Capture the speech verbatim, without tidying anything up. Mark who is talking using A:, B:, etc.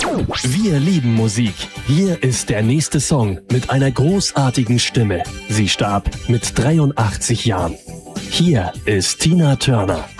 A: Wir lieben Musik. Hier ist der nächste Song mit einer großartigen Stimme. Sie starb mit dreiundachtzig Jahren. Hier ist Tina Turner.